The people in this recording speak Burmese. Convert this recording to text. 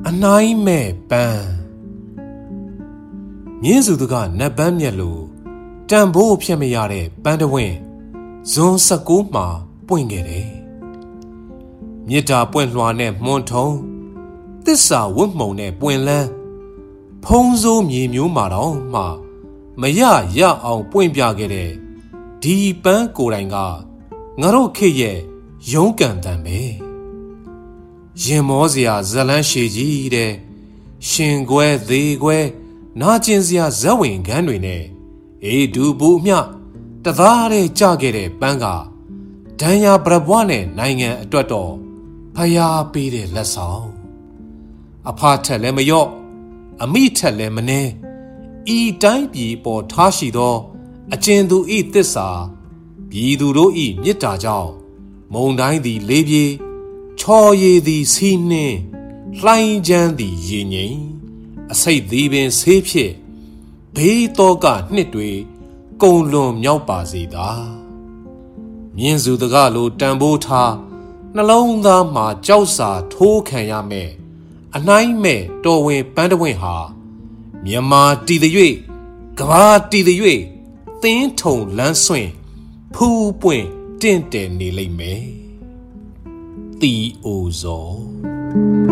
အနိုင်မဲ့ပန်းမြင်းစုသူကနတ်ပန်းမြက်လိုတန်ဖိုးဖြတ်မရတဲ့ပန်းတဝင်းဇွန်19မှာပွင့်ခဲ့တယ်မြစ်တာပွင့်လွှာနဲ့မွန်ထုံသစ္စာဝတ်မှုံနဲ့ပွင့်လန်းဖုံးစိုးမြေမျိုးမှာတော့မှမရအောင်ပွင့်ပြခဲ့တဲ့ဒီပန်းကိုယ်တိုင်ကငါတို့ခေတ်ရဲ့ရုန်းကန်တံပဲရင်မောစရာဇလန်းရှည်ကြီးတဲ့ရှင်ခွဲသေးခွဲနာကျင်စရာဇက်ဝင်ခန်းတွေနဲ့အေးဒူဘူးမြတသားတဲ့ကြခဲ့တဲ့ပန်းကဒဏ်ရာပြပွားနဲ့နိုင်ငံအတွက်တော့ဖျားပေးတဲ့လက်ဆောင်အဖထက်လည်းမလျော့အမိထက်လည်းမနှဲဤတိုင်းပြည်ပေါ်ထားရှိသောအကျဉ်သူဤသစ္စာပြည်သူတို့ဤမြစ်တာကြောင့်မုံတိုင်းသည်လေးပြေချော်ရည်သည်စီးနှင်းလှိုင်းချမ်းသည်ရေငိမ်အစိတ်သည်ပင်ဆေးဖြစ်ဘေးတော့ကနှစ်တွေကုံလွန်မြောက်ပါစေသာမြင်းစုတကလိုတန်ဖိုးထားနှလုံးသားမှာကြောက်စာထိုးခံရမယ်အနှိုင်းမဲ့တော်ဝင်ပန်းတဝင်းဟာမြန်မာတည်၍ကဘာတည်၍သင်းထုံလန်းဆွင့်ဖူးပွင့်တင့်တယ်နေလိမ့်မယ်တီအိုဇော